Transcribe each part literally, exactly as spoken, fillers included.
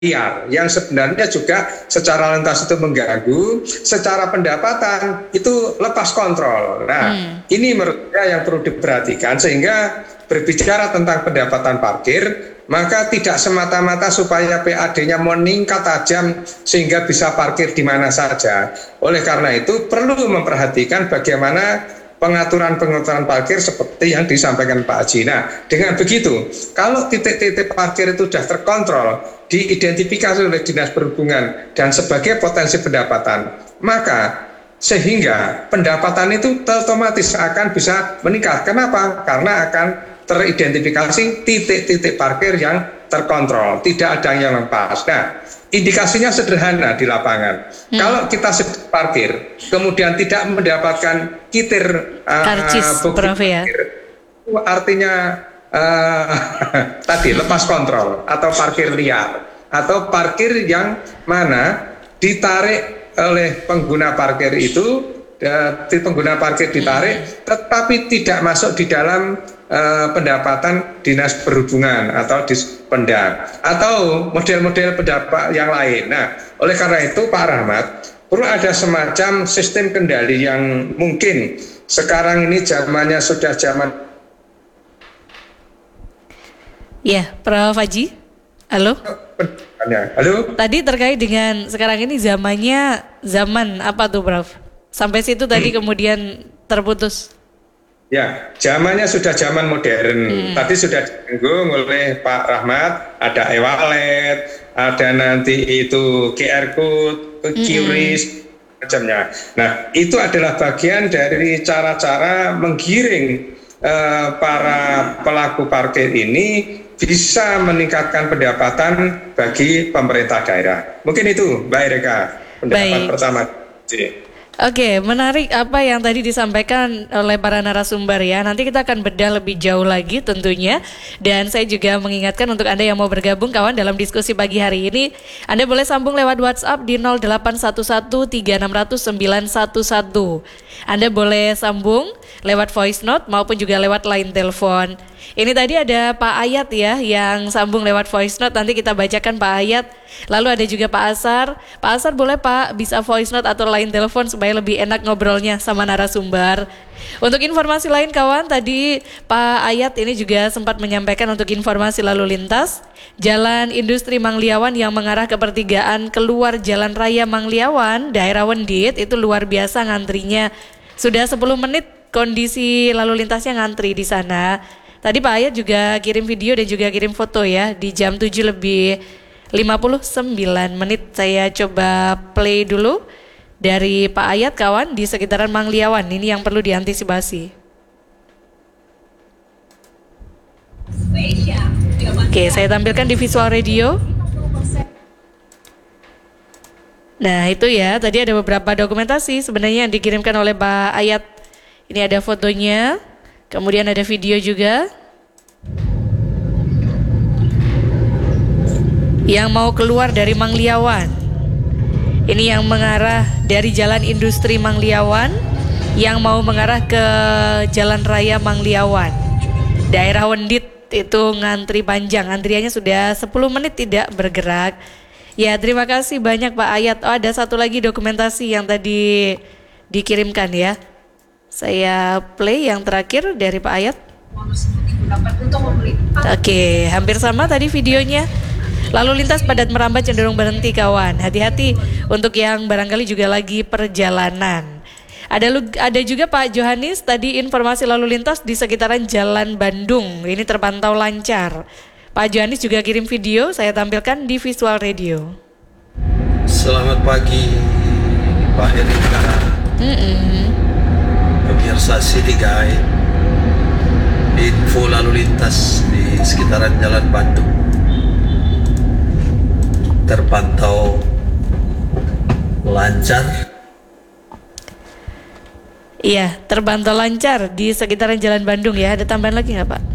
liar yang sebenarnya juga secara lintas itu mengganggu, secara pendapatan itu lepas kontrol. Nah, hmm. ini menurut saya yang perlu diperhatikan, sehingga berbicara tentang pendapatan parkir, maka tidak semata-mata supaya P A D-nya meningkat tajam sehingga bisa parkir di mana saja. Oleh karena itu perlu memperhatikan bagaimana pengaturan-pengaturan parkir seperti yang disampaikan Pak Haji. Nah, dengan begitu, kalau titik-titik parkir itu sudah terkontrol, diidentifikasi oleh Dinas Perhubungan dan sebagai potensi pendapatan, maka sehingga pendapatan itu otomatis akan bisa meningkat. Kenapa? Karena akan teridentifikasi titik-titik parkir yang terkontrol, tidak ada yang lepas. Nah, indikasinya sederhana di lapangan. Hmm. Kalau kita sedang parkir, kemudian tidak mendapatkan kitir uh, karcis, bukti Prof, ya. parkir, itu artinya uh, tadi lepas kontrol atau parkir liar, atau parkir yang mana ditarik oleh pengguna parkir itu, uh, pengguna parkir ditarik, hmm. tetapi tidak masuk di dalam Uh, pendapatan Dinas Perhubungan atau Dispenda atau model-model pendapat yang lain. Nah, oleh karena itu Pak Rahmat, perlu ada semacam sistem kendali yang mungkin sekarang ini zamannya sudah zaman. Ya, Prof Haji. Halo. Halo. Tadi terkait dengan sekarang ini zamannya zaman apa tuh, Prof? Sampai situ tadi kemudian terputus. Ya, zamannya sudah zaman modern. Hmm. Tadi sudah disinggung oleh Pak Rahmat, ada e-wallet, ada nanti itu Q R code, Q R I S, hmm. macamnya. Nah, itu adalah bagian dari cara-cara menggiring uh, para pelaku parkir ini bisa meningkatkan pendapatan bagi pemerintah daerah. Mungkin itu, Mbak Erika, pendapat Baik. pertama. Oke, menarik apa yang tadi disampaikan oleh para narasumber ya. Nanti kita akan bedah lebih jauh lagi tentunya. Dan saya juga mengingatkan untuk Anda yang mau bergabung kawan dalam diskusi pagi hari ini, Anda boleh sambung lewat WhatsApp di nol delapan satu satu tiga enam nol nol sembilan satu satu. Anda boleh sambung lewat voice note maupun juga lewat line telepon. Ini tadi ada Pak Ayat ya yang sambung lewat voice note, nanti kita bacakan Pak Ayat. Lalu ada juga Pak Asar. Pak Asar boleh Pak bisa voice note atau line telepon supaya lebih enak ngobrolnya sama narasumber. Untuk informasi lain kawan, tadi Pak Ayat ini juga sempat menyampaikan untuk informasi lalu lintas Jalan Industri Mangliawan yang mengarah ke pertigaan keluar Jalan Raya Mangliawan, daerah Wendit, itu luar biasa ngantrinya. Sudah sepuluh menit kondisi lalu lintasnya ngantri di sana. Tadi Pak Ayat juga kirim video dan juga kirim foto ya di jam tujuh lebih lima puluh sembilan menit. Saya coba play dulu dari Pak Ayat kawan di sekitaran Mangliawan. Ini yang perlu diantisipasi. Oke, saya tampilkan di visual radio. Nah itu ya, tadi ada beberapa dokumentasi sebenarnya yang dikirimkan oleh Pak Ayat. Ini ada fotonya. Kemudian ada video juga yang mau keluar dari Mangliawan. Ini yang mengarah dari Jalan Industri Mangliawan yang mau mengarah ke Jalan Raya Mangliawan. Daerah Wendit itu ngantri panjang, antriannya sudah sepuluh menit tidak bergerak. Ya, terima kasih banyak Pak Ayat. Oh, ada satu lagi dokumentasi yang tadi dikirimkan ya. Saya play yang terakhir dari Pak Ayat. Oke, hampir sama tadi videonya. Lalu lintas padat merambat cenderung berhenti kawan. Hati-hati untuk yang barangkali juga lagi perjalanan. Ada ada juga Pak Johanis tadi informasi lalu lintas di sekitaran Jalan Bandung. Ini terpantau lancar. Pak Johanis juga kirim video, saya tampilkan di visual radio. Selamat pagi Pak Erika. Mm-mm. Pemirsa City Guide, info lalu lintas di sekitaran Jalan Bandung terpantau lancar. Iya, terpantau lancar di sekitaran Jalan Bandung ya. Ada tambahan lagi nggak Pak?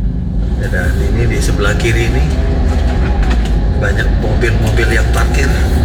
Dan ini di sebelah kiri ini banyak mobil-mobil yang parkir.